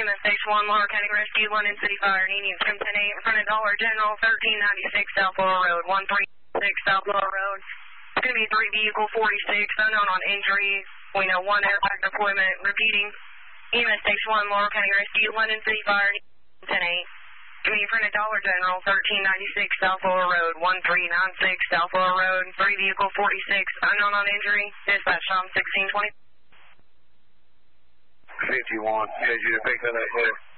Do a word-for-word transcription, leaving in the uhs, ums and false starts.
M S Station one, Laurel County Rescue, London City Fire, needing from ten eight in front of Dollar General, thirteen ninety-six South Laurel Road, one three six South Laurel Road. It's going to be three vehicle forty-six, unknown on injury. We know one airbag deployment. Repeating, E M S Station one, Laurel County Rescue, London City Fire, ten eight. Coming in front of Dollar General, thirteen ninety-six South Laurel Road, one three nine six South Laurel Road, three vehicle forty-six, unknown on injury. Dispatch Tom sixteen twenty. fifty-one, need you to pick that up there.